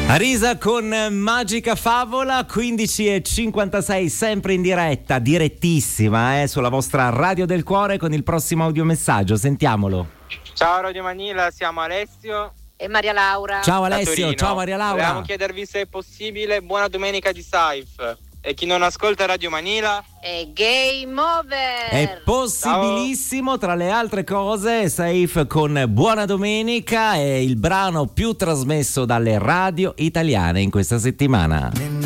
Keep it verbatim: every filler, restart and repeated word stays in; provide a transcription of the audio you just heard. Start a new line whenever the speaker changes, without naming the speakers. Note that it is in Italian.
Arisa con Magica Favola, quindici e cinquantasei, sempre in diretta, direttissima, eh, sulla vostra Radio del Cuore con il prossimo audiomessaggio. Sentiamolo.
Ciao Radio Manila, siamo Alessio
e Maria Laura.
Ciao Alessio, ciao Maria Laura.
Volevamo chiedervi se è possibile buona domenica di Saif. E chi non ascolta Radio Manila
è game over.
È possibilissimo. Ciao. Tra le altre cose, Saif con Buona Domenica è il brano più trasmesso dalle radio italiane in questa settimana.